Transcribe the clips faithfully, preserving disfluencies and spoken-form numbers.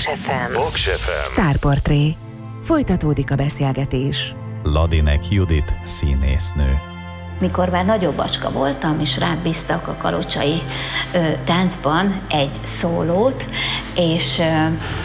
Box ef em. Box ef em. Sztárportré. Folytatódik a beszélgetés. Ladinek Judit színésznő. Mikor már nagyobb bacska voltam, és rám bíztak a kalocsai ö, táncban egy szólót, és ö,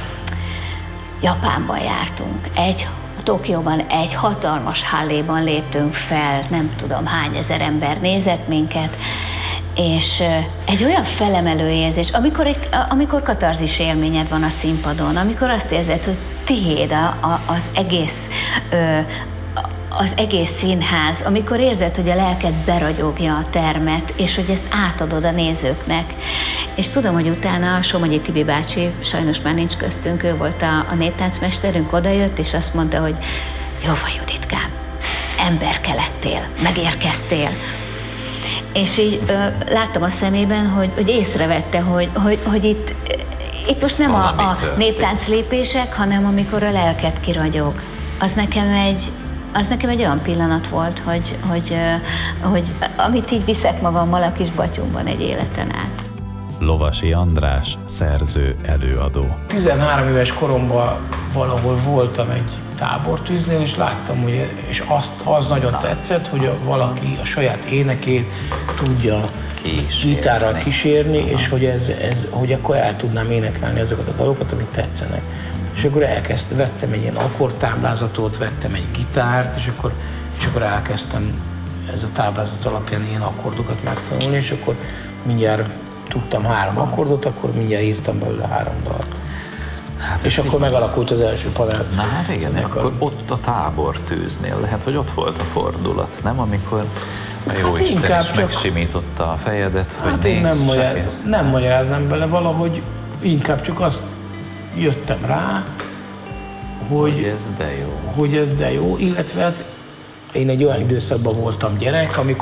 Japánban jártunk. Egy, Tokióban egy hatalmas halléban léptünk fel, nem tudom hány ezer ember nézett minket, és egy olyan felemelő érzés, amikor, egy, amikor katarzis élményed van a színpadon, amikor azt érzed, hogy tiéd a, a, az egész ö, az egész színház, amikor érzed, hogy a lelked beragyogja a termet, és hogy ezt átadod a nézőknek. És tudom, hogy utána a Somogyi Tibi bácsi, sajnos már nincs köztünk, ő volt a, a néptáncmesterünk, odajött, és azt mondta, hogy jó van, Juditkám, emberke lettél, megérkeztél. És így ö, láttam a szemében, hogy, hogy észrevette, hogy, hogy, hogy itt, itt most nem a, a néptánclépések, hanem amikor a lelked kiragyog. Az nekem egy Az nekem egy olyan pillanat volt, hogy, hogy, hogy amit így viszek magammal a kis batyunkban egy életen át. Lovasi András, szerző, előadó. tizenhárom éves koromban valahol voltam egy tábortűznél, és láttam, hogy, és azt, az nagyon tetszett, hogy a, valaki a saját énekét tudja gitárral kísérni, és hogy, ez, ez, hogy akkor el tudnám énekelni azokat a dalokat, amik tetszenek. És akkor elkezdtem, vettem egy ilyen akkordtáblázatot, vettem egy gitárt, és akkor, és akkor elkezdtem ez a táblázat alapján ilyen akkordokat megtanulni, és akkor mindjárt tudtam három akkordot, akkor mindjárt írtam belőle három dalt. Hát és akkor megalakult az első panel. Na hát igen, akkor ott a tábortűznél lehet, hogy ott volt a fordulat, nem? Amikor a Jóisten hát is megsimította a fejedet, hogy hát nézd nem, csak magyar, nem magyaráznám bele, valahogy inkább csak azt jöttem rá, hogy, hogy ez de jó. Hogy ez de jó, illetve hát én egy olyan időszakban voltam gyerek, amikor